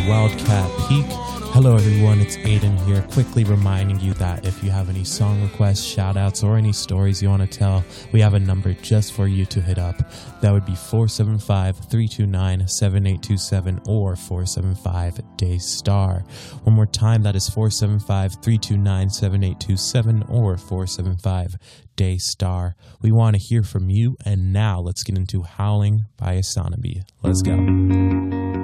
Wildcat Peak. Hello everyone, it's Aiden here, quickly reminding you that if you have any song requests, shout outs, or any stories you want to tell, we have a number just for you to hit up. That would be 475-329-7827 or 475-DAYSTAR. One more time, that is 475-329-7827 or 475-DAYSTAR. We want to hear from you, and now let's get into Howling by Asanabi. Let's go.